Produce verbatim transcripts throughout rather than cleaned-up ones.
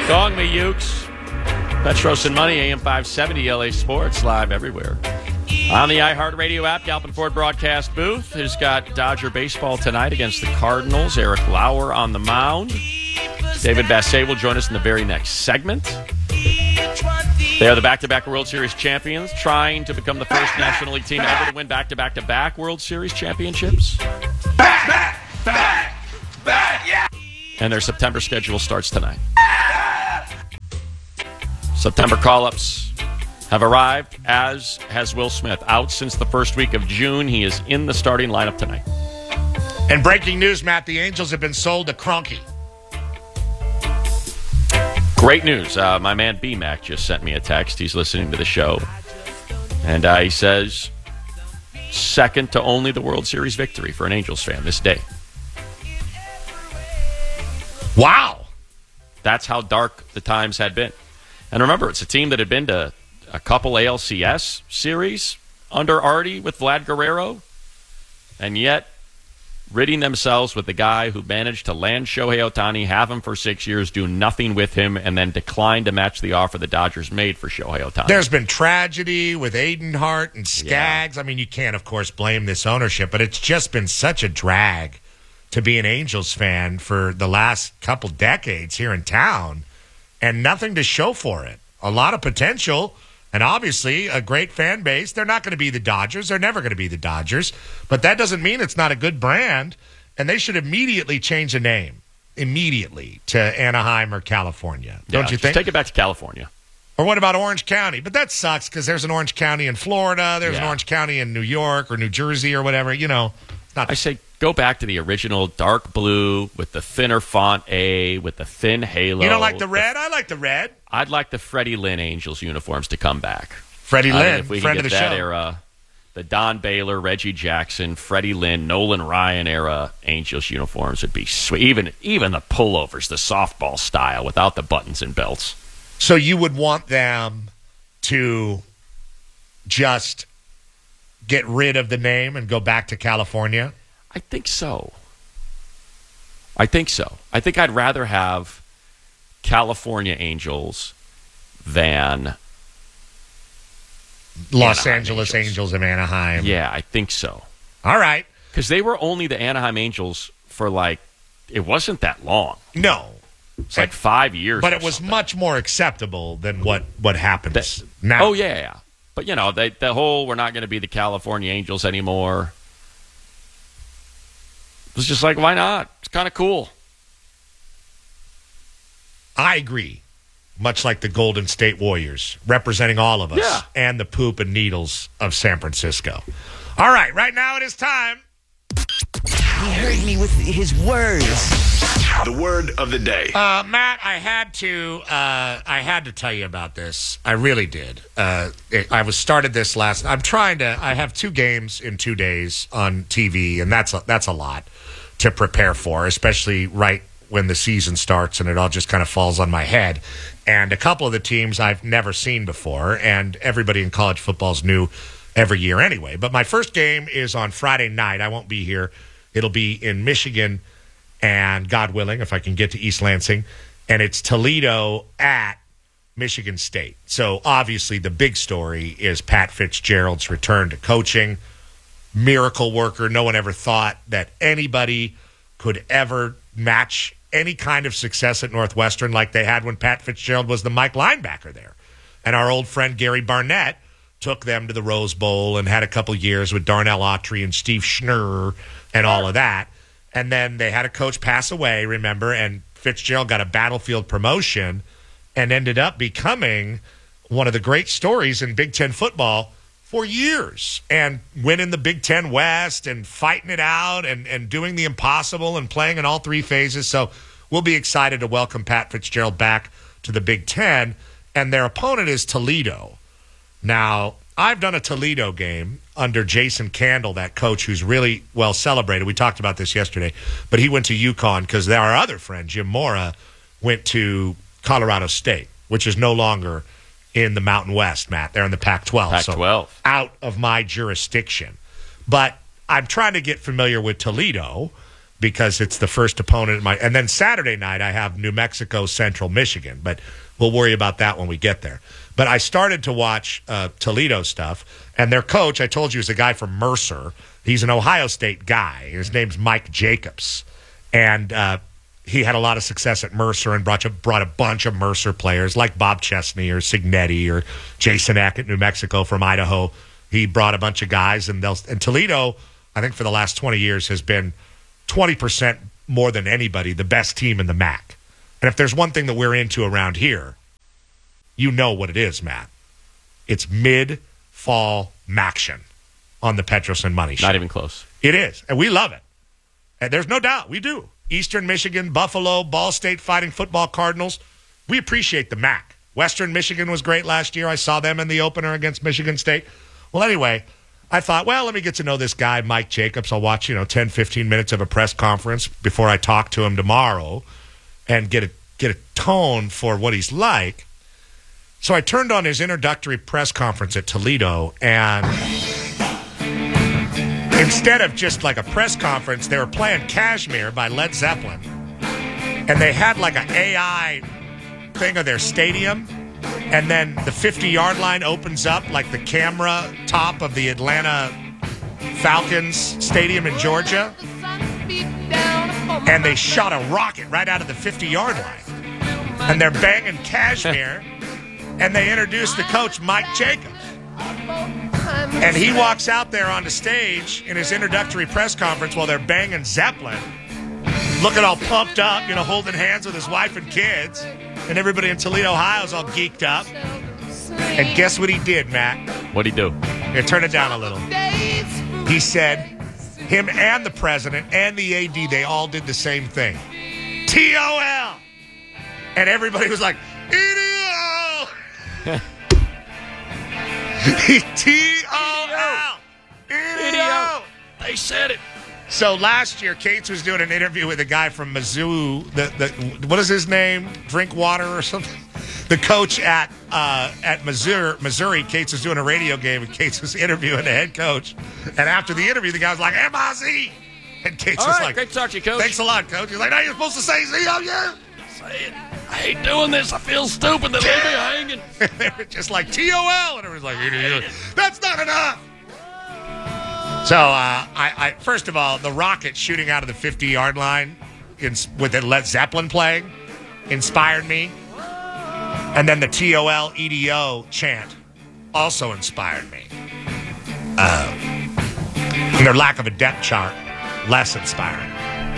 Gong Me Ukes. Petros and Money, A M five seventy, L A Sports, live everywhere. On the iHeartRadio app, Galpin Ford broadcast booth, has got Dodger baseball tonight against the Cardinals. Eric Lauer on the mound. David Bassett will join us in the very next segment. They are the back-to-back World Series champions, trying to become the first National League team ever to win back-to-back-to-back World Series championships. Back, back, back, back, yeah. And their September schedule starts tonight. September call-ups have arrived, as has Will Smith. Out since the first week of June. He is in the starting lineup tonight. And breaking news, Matt, the Angels have been sold to Kroenke. Great news. Uh, my man B-Mac just sent me a text. He's listening to the show. And uh, he says, second to only the World Series victory for an Angels fan this day. Wow. That's how dark the times had been. And remember, it's a team that had been to a couple A L C S series under Artie with Vlad Guerrero, and yet ridding themselves with the guy who managed to land Shohei Ohtani, have him for six years, do nothing with him, and then decline to match the offer the Dodgers made for Shohei Ohtani. There's been tragedy with Aiden Hart and Skaggs. Yeah. I mean, you can't, of course, blame this ownership, but it's just been such a drag to be an Angels fan for the last couple decades here in town, and nothing to show for it. A lot of potential, and obviously a great fan base. They're not going to be the Dodgers. They're never going to be the Dodgers. But that doesn't mean it's not a good brand, and they should immediately change the name, immediately, to Anaheim or California. Don't Yeah, you just think? take it back to California. Or what about Orange County? But that sucks because there's an Orange County in Florida. There's an Yeah. Orange County in New York or New Jersey or whatever. You know, not I say go back to the original dark blue with the thinner font A, with the thin halo. You don't like the red? I like the red. I'd like the Freddie Lynn Angels uniforms to come back. Freddie I mean, Lynn, if we friend can of get the that show. era, the Don Baylor, Reggie Jackson, Freddie Lynn, Nolan Ryan era Angels uniforms would be sweet. Even, even the pullovers, the softball style without the buttons and belts. So you would want them to just get rid of the name and go back to California? I think so. I think so. I think I'd rather have California Angels than Los Anaheim Angeles Angels. Angels of Anaheim. Yeah, I think so. All right. Because they were only the Anaheim Angels for like, it wasn't that long. No. It's like five years. But or it was something. much more acceptable than what, what happens That- now. Oh, yeah, yeah. But, you know, they, the whole we're not going to be the California Angels anymore. It was just like, why not? It's kind of cool. I agree. Much like the Golden State Warriors, representing all of us Yeah. and the poop and needles of San Francisco. All right, right now it is time. He heard me with his words. The word of the day. Uh, Matt, I had to uh, I had to tell you about this. I really did. Uh, it, I was started this last. I'm trying to. I have two games in two days on T V, and that's a, that's a lot to prepare for, especially right when the season starts and it all just kind of falls on my head. And a couple of the teams I've never seen before, and everybody in college football's new every year anyway. But my first game is on Friday night. I won't be here. It'll be in Michigan, and God willing, if I can get to East Lansing, and it's Toledo at Michigan State. So obviously the big story is Pat Fitzgerald's return to coaching. Miracle worker. No one ever thought that anybody could ever match any kind of success at Northwestern like they had when Pat Fitzgerald was the Mike linebacker there. And our old friend Gary Barnett took them to the Rose Bowl and had a couple years with Darnell Autry and Steve Schnurr and all of that. And then they had a coach pass away, remember, and Fitzgerald got a battlefield promotion and ended up becoming one of the great stories in Big Ten football for years, and winning the Big Ten West and fighting it out and, and doing the impossible and playing in all three phases. So we'll be excited to welcome Pat Fitzgerald back to the Big Ten, and their opponent is Toledo. Now, I've done a Toledo game under Jason Candle, that coach who's really well celebrated. We talked about this yesterday, but he went to UConn because our other friend, Jim Mora, went to Colorado State, which is no longer in the Mountain West, Matt. They're in the Pac twelve. Pac twelve. So out of my jurisdiction. But I'm trying to get familiar with Toledo, because it's the first opponent. In my, and then Saturday night, I have New Mexico, Central Michigan, but we'll worry about that when we get there. But I started to watch uh, Toledo stuff, and their coach, I told you, is a guy from Mercer. He's an Ohio State guy. His name's Mike Jacobs. And uh, he had a lot of success at Mercer and brought a, brought a bunch of Mercer players like Bob Chesney or Signetti or Jason Eck at New Mexico from Idaho. He brought a bunch of guys, and, they'll, and Toledo, I think for the last twenty years, has been twenty percent more than anybody the best team in the M A C. And if there's one thing that we're into around here, you know what it is, Matt. It's mid-fall maction on the Petros and Money Show. Not even close. It is, and we love it. And there's no doubt, we do. Eastern Michigan, Buffalo, Ball State Fighting Football Cardinals. We appreciate the M A C. Western Michigan was great last year. I saw them in the opener against Michigan State. Well, anyway, I thought, well, let me get to know this guy, Mike Jacobs. I'll watch, you know, ten, fifteen minutes of a press conference before I talk to him tomorrow and get a, get a tone for what he's like. So I turned on his introductory press conference at Toledo, and instead of just like a press conference, they were playing Kashmir by Led Zeppelin. And they had like an A I thing of their stadium. And then the fifty-yard line opens up like the camera top of the Atlanta Falcons stadium in Georgia. And they shot a rocket right out of the fifty-yard line. And they're banging Kashmir. And they introduced the coach, Mike Jacobs. And he walks out there on the stage in his introductory press conference while they're banging Zeppelin, looking all pumped up, you know, holding hands with his wife and kids. And everybody in Toledo, Ohio is all geeked up. And guess what he did, Matt? What'd he do? Here, turn it down a little. He said, him and the president and the A D, they all did the same thing. T O L! And everybody was like, E D O! T O L! E D O! They said it. So last year, Cates was doing an interview with a guy from Mizzou. The, the, what is his name? Drinkwater or something? The coach at uh, at Missouri, Missouri. Cates was doing a radio game, and Cates was interviewing the head coach. And after the interview, the guy was like, M I Z! And Cates All was right, like, great to talk to you, Coach. Thanks a lot, Coach. He's like, now you're supposed to say Z O U. Say it. I hate doing this. I feel stupid. They leave me hanging. They were just like T O L, and everyone's like, E D O. That's not enough. So, uh, I, I first of all, the rocket shooting out of the fifty-yard line in, with the Led Zeppelin playing inspired me. And then the T O L E D O chant also inspired me. Uh, and their lack of a depth chart, less inspiring.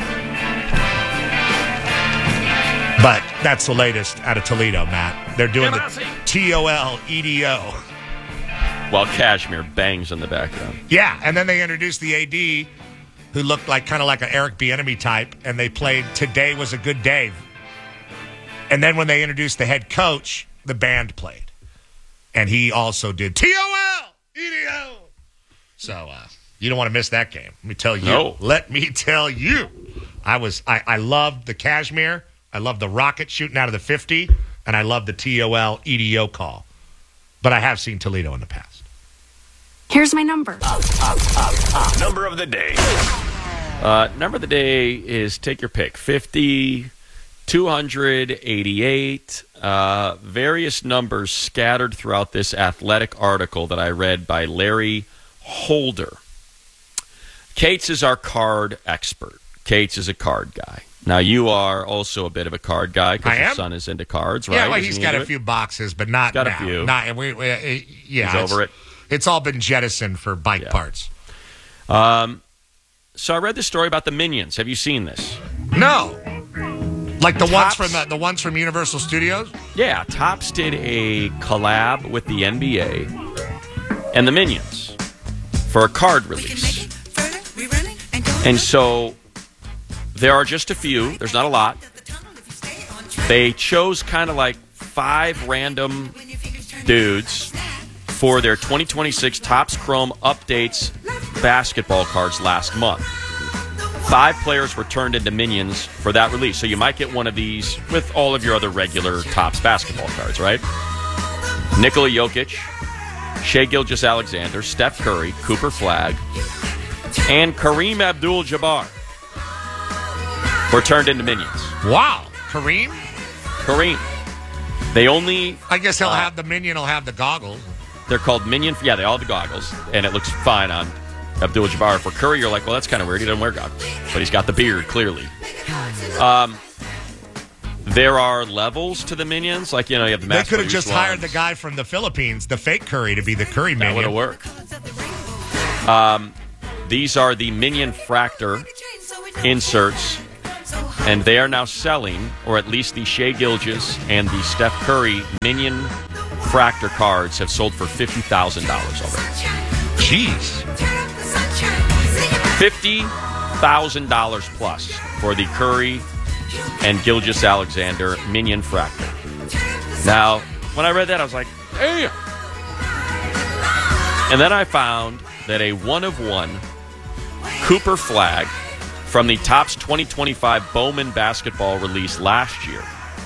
But that's the latest out of Toledo, Matt. They're doing the T O L E D O. While Kashmir bangs in the background. Yeah, and then they introduced the A D, who looked like kind of like an Eric Bieniemy type, and they played "Today Was a Good Day." And then when they introduced the head coach, the band played, and he also did T O L E D O. So uh, you don't want to miss that game. Let me tell you. No. Let me tell you. I was I, I loved the Kashmir. I loved the rocket shooting out of the fifty, and I loved the T O L E D O call. But I have seen Toledo in the past. Here's my number. Number of the day. Uh, number of the day is take your pick. fifty, two hundred eighty-eight, uh, various numbers scattered throughout this athletic article that I read by Larry Holder. Cates is our card expert. Cates is a card guy. Now, you are also a bit of a card guy because your son is into cards, right? Yeah, well, Isn't he's he got into a it? few boxes, but not He's got now. a few. Not, and we, we, uh, yeah, He's it's- over it. It's all been jettisoned for bike Yeah. parts. Um, so I read this story about the Minions. Have you seen this? No, like the ones Tops. from the, the ones from Universal Studios. Yeah, Topps did a collab with the N B A and the Minions for a card release. And so there are just a few. There's not a lot. They chose kind of like five random dudes for their twenty twenty-six Topps Chrome Updates basketball cards last month. Five players were turned into Minions for that release. So you might get one of these with all of your other regular Topps basketball cards, right? Nikola Jokic, Shai Gilgeous-Alexander, Steph Curry, Cooper Flagg, and Kareem Abdul-Jabbar. were turned into Minions. Wow. Kareem? Kareem. They only... I guess he'll uh, have the Minion will have the goggles. They're called Minion. Yeah, they all have the goggles, and it looks fine on Abdul-Jabbar. For Curry, you're like, well, that's kind of weird. He doesn't wear goggles. But he's got the beard, clearly. Um, there are levels to the Minions. Like, you know, you have the They could have use just ones. hired the guy from the Philippines, the fake Curry, to be the Curry That would Minion. have worked. Um, these are the Minion Fractor inserts, and they are now selling, or at least the Shea Gilgeous and the Steph Curry Minion Fractor cards have sold for fifty thousand dollars already. Jeez. fifty thousand dollars plus for the Curry and Gilgeous Alexander Minion Fractor. Now, when I read that, I was like, damn. And then I found that a one-of-one Cooper flag from the Topps twenty twenty-five Bowman basketball release last year.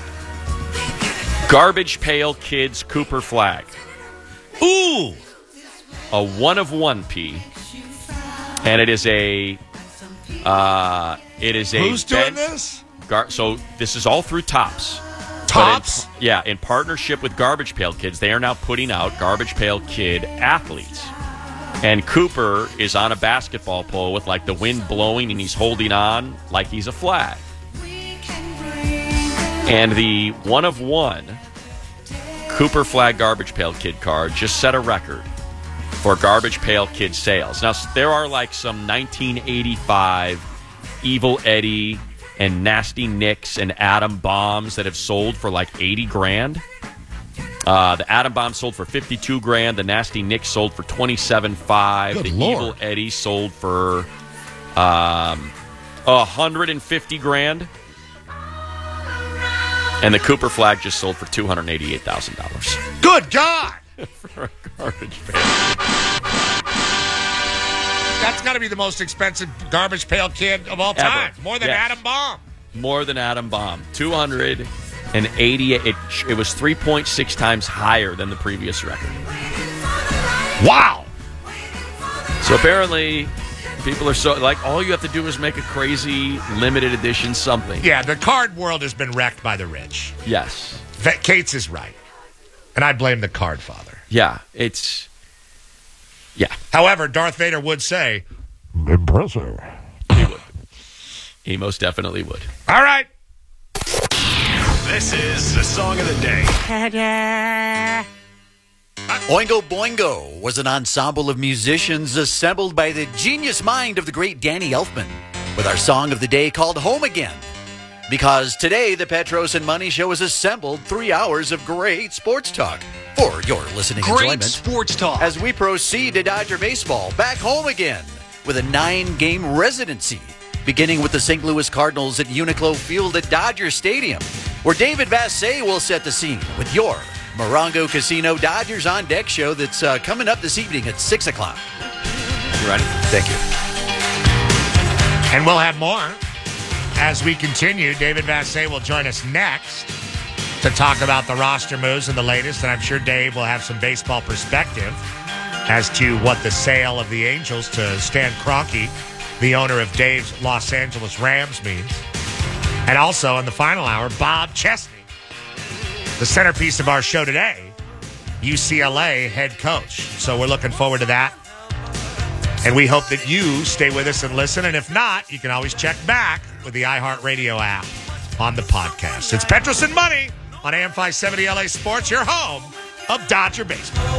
Garbage Pail Kids Cooper flag. Ooh! A one-of-one, P. And it is a... Uh, it is a... Who's doing bench- this? Gar- so this is all through Topps. Topps? But in, yeah, in partnership with Garbage Pail Kids, they are now putting out Garbage Pail Kid athletes. And Cooper is on a basketball pole with like the wind blowing, and he's holding on like he's a flag. And the one of one Cooper flag Garbage Pail Kid card just set a record for Garbage Pail Kid sales. Now, there are like some nineteen eighty-five Evil Eddie and Nasty Nicks and Atom Bombs that have sold for like eighty grand. Uh, the Atom Bomb sold for fifty-two grand. The Nasty Nick sold for twenty-seven five. Good The Lord. Evil Eddie sold for um, one hundred fifty grand. And the Cooper flag just sold for two hundred eighty-eight thousand dollars. Good God! For a garbage pail. That's got to be the most expensive Garbage Pail Kid of all time. Ever. More than Yes. Atom Bomb. More than Atom Bomb. two hundred eighty-eight. It, it was three point six times higher than the previous record. Wow! So apparently, people are so like, all you have to do is make a crazy limited edition something. Yeah, the card world has been wrecked by the rich. Yes. That Cates is right. And I blame the card father. Yeah. It's. Yeah. However, Darth Vader would say, impressive. He would. He most definitely would. All right. This is the song of the day. Oingo Boingo was an ensemble of musicians assembled by the genius mind of the great Danny Elfman with our song of the day called Home Again. Because today, the Petros and Money Show has assembled three hours of great sports talk for your listening Great enjoyment. sports talk. As we proceed to Dodger baseball back home again with a nine-game residency, beginning with the Saint Louis Cardinals at Uniqlo Field at Dodger Stadium, where David Vassay will set the scene with your Morongo Casino Dodgers on Deck show that's uh, coming up this evening at six o'clock. You ready? Thank you. And we'll have more. As we continue, David Vassay will join us next to talk about the roster moves and the latest, and I'm sure Dave will have some baseball perspective as to what the sale of the Angels to Stan Kroenke, the owner of Dave's Los Angeles Rams, means. And also in the final hour, Bob Chesney, the centerpiece of our show today, U C L A head coach. So we're looking forward to that. And we hope that you stay with us and listen. And if not, you can always check back with the iHeartRadio app on the podcast. It's Petros and Money on A M five seventy L A Sports, your home of Dodger baseball.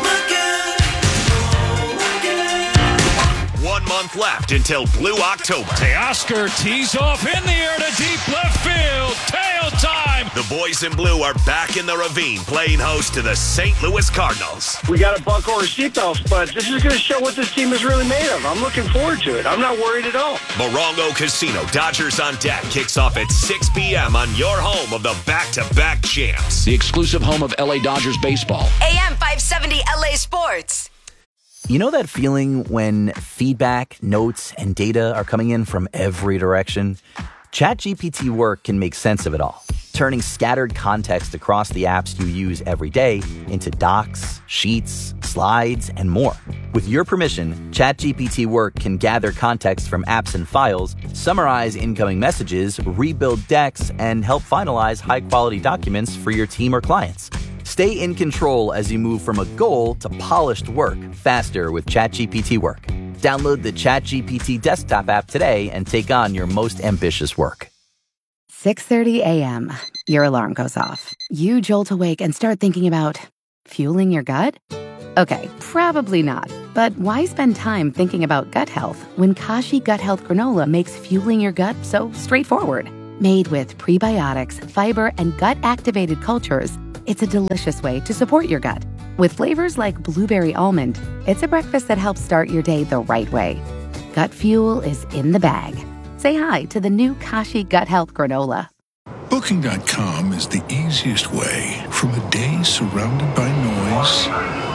One month left until Blue October. Teoscar tees off in the air to deep left field. Tail time. The boys in blue are back in the ravine playing host to the Saint Louis Cardinals. We got to buckle our seatbelts, but this is going to show what this team is really made of. I'm looking forward to it. I'm not worried at all. Morongo Casino Dodgers on Deck kicks off at six p.m. on your home of the back-to-back champs. The exclusive home of L A Dodgers baseball. A M five seventy L A Sports. You know that feeling when feedback, notes, and data are coming in from every direction? ChatGPT Work can make sense of it all, turning scattered context across the apps you use every day into docs, sheets, slides, and more. With your permission, ChatGPT Work can gather context from apps and files, summarize incoming messages, rebuild decks, and help finalize high-quality documents for your team or clients. Stay in control as you move from a goal to polished work faster with ChatGPT Work. Download the ChatGPT desktop app today and take on your most ambitious work. six thirty a.m. Your alarm goes off. You jolt awake and start thinking about fueling your gut? Okay, probably not. But why spend time thinking about gut health when Kashi Gut Health Granola makes fueling your gut so straightforward? Made with prebiotics, fiber, and gut-activated cultures, it's a delicious way to support your gut. With flavors like blueberry almond, it's a breakfast that helps start your day the right way. Gut fuel is in the bag. Say hi to the new Kashi Gut Health Granola. Booking dot com is the easiest way from a day surrounded by noise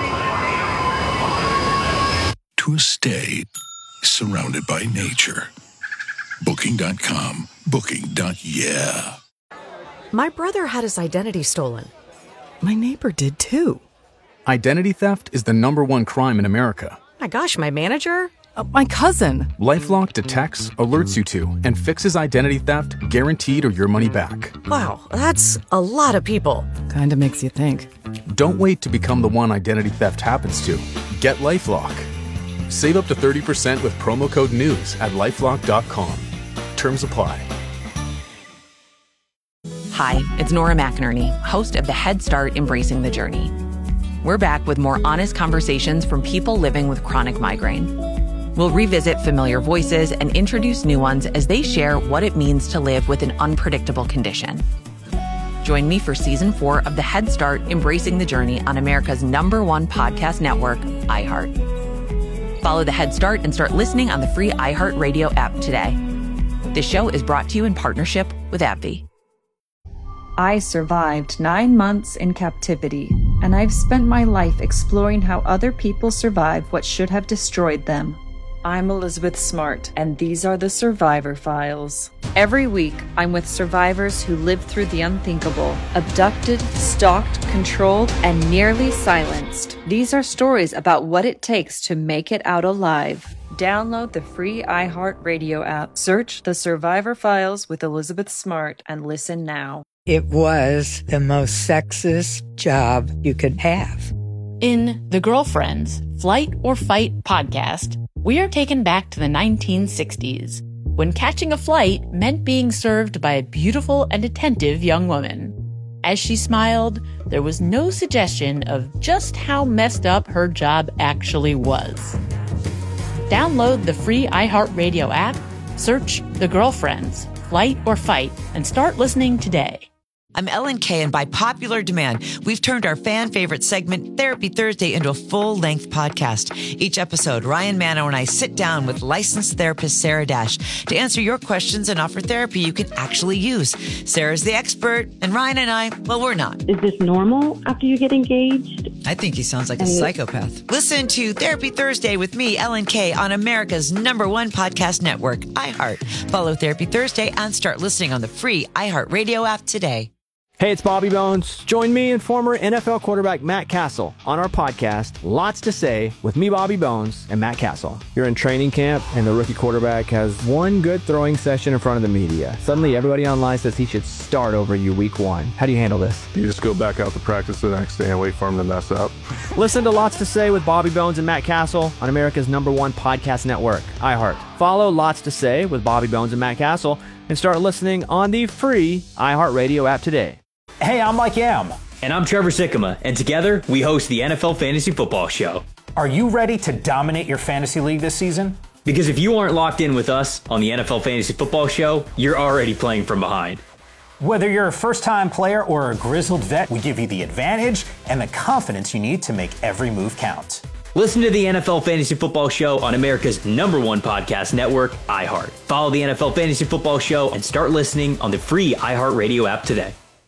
to a stay surrounded by nature. Booking dot com. Booking. Yeah. My brother had his identity stolen. My neighbor did too. Identity theft is the number one crime in America. My gosh, my manager? Uh, my cousin. LifeLock detects, alerts you to, and fixes identity theft guaranteed or your money back. Wow, that's a lot of people. Kinda makes you think. Don't wait to become the one identity theft happens to. Get LifeLock. Save up to thirty percent with promo code NEWS at lifelock dot com. Terms apply. Hi, it's Nora McInerney, host of the Head Start Embracing the Journey. We're back with more honest conversations from people living with chronic migraine. We'll revisit familiar voices and introduce new ones as they share what it means to live with an unpredictable condition. Join me for season four of the Head Start Embracing the Journey on America's number one podcast network, iHeart. Follow the Head Start and start listening on the free iHeartRadio app today. This show is brought to you in partnership with AbbVie. I survived nine months in captivity, and I've spent my life exploring how other people survive what should have destroyed them. I'm Elizabeth Smart, and these are the Survivor Files. Every week, I'm with survivors who lived through the unthinkable, abducted, stalked, controlled, and nearly silenced. These are stories about what it takes to make it out alive. Download the free iHeartRadio app, search The Survivor Files with Elizabeth Smart, and listen now. It was the most sexist job you could have. In The Girlfriends, Flight or Fight podcast, we are taken back to the nineteen sixties, when catching a flight meant being served by a beautiful and attentive young woman. As she smiled, there was no suggestion of just how messed up her job actually was. Download the free iHeartRadio app, search The Girlfriends, Flight or Fight, and start listening today. I'm Ellen Kay, and by popular demand, we've turned our fan favorite segment, Therapy Thursday, into a full-length podcast. Each episode, Ryan Mano and I sit down with licensed therapist Sarah Dash to answer your questions and offer therapy you can actually use. Sarah's the expert, and Ryan and I, well, we're not. Is this normal after you get engaged? I think he sounds like a psychopath. Listen to Therapy Thursday with me, Ellen Kay, on America's number one podcast network, iHeart. Follow Therapy Thursday and start listening on the free iHeartRadio app today. Hey, it's Bobby Bones. Join me and former N F L quarterback Matt Castle on our podcast, Lots to Say, with me, Bobby Bones, and Matt Castle. You're in training camp, and the rookie quarterback has one good throwing session in front of the media. Suddenly, everybody online says he should start over you week one. How do you handle this? You just go back out to practice the next day and wait for him to mess up. Listen to Lots to Say with Bobby Bones and Matt Castle on America's number one podcast network, iHeart. Follow Lots to Say with Bobby Bones and Matt Castle and start listening on the free iHeartRadio app today. Hey, I'm Mike Yam. And I'm Trevor Sikkema, and together we host the N F L Fantasy Football Show. Are you ready to dominate your fantasy league this season? Because if you aren't locked in with us on the N F L Fantasy Football Show, you're already playing from behind. Whether you're a first-time player or a grizzled vet, we give you the advantage and the confidence you need to make every move count. Listen to the N F L Fantasy Football Show on America's number one podcast network, iHeart. Follow the N F L Fantasy Football Show and start listening on the free iHeartRadio app today.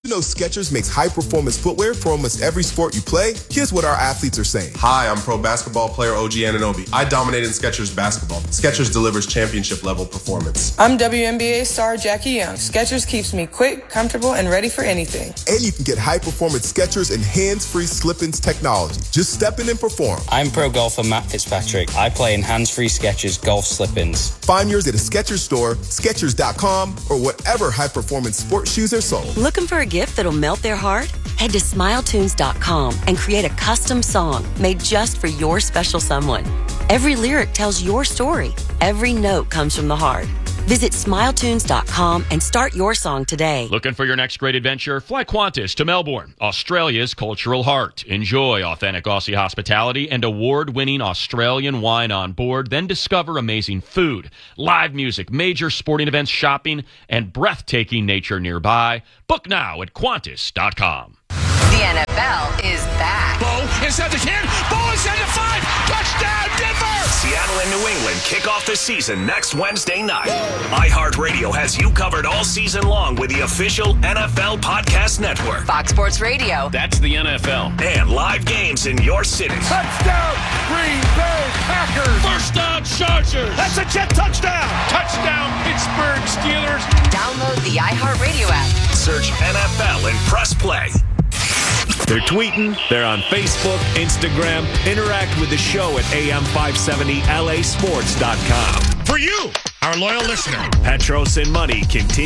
You know Skechers makes high-performance footwear for almost every sport you play. Here's what our athletes are saying. Hi, I'm pro basketball player O G Anunoby. I dominated Skechers basketball. Skechers delivers championship-level performance. I'm W N B A star Jackie Young. Skechers keeps me quick, comfortable, and ready for anything. And you can get high-performance Skechers and hands-free slip-ins technology. Just step in and perform. I'm pro golfer Matt Fitzpatrick. I play in hands-free Skechers golf slip-ins. Find yours at a Skechers store, Skechers dot com, or whatever high-performance sports shoes are sold. Looking for a gift that'll melt their heart? Head to smile tunes dot com and create a custom song made just for your special someone. Every lyric tells your story. Every note comes from the heart. Visit smile tunes dot com and start your song today. Looking for your next great adventure? Fly Qantas to Melbourne, Australia's cultural heart. Enjoy authentic Aussie hospitality and award-winning Australian wine on board. Then discover amazing food, live music, major sporting events, shopping, and breathtaking nature nearby. Book now at Qantas dot com. The N F L is back. Bo inside the ten. Bo inside the five. Touchdown, Denver! Seattle and New England kick off the season next Wednesday night. iHeartRadio has you covered all season long with the official N F L Podcast Network. Fox Sports Radio. That's the N F L. And live games in your city. Touchdown, Green Bay Packers. First down, Chargers. That's a Jet touchdown. Touchdown, Pittsburgh Steelers. Download the iHeartRadio app. Search N F L and press play. They're tweeting, they're on Facebook, Instagram. Interact with the show at A M five seventy L A sports dot com. For you, our loyal listener. Petros and Money continue.